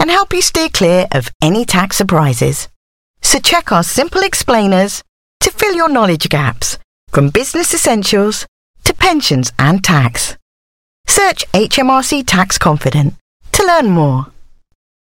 and help you steer clear of any tax surprises. So check our simple explainers to fill your knowledge gaps, from business essentials to pensions and tax. Search HMRC Tax Confident to learn more.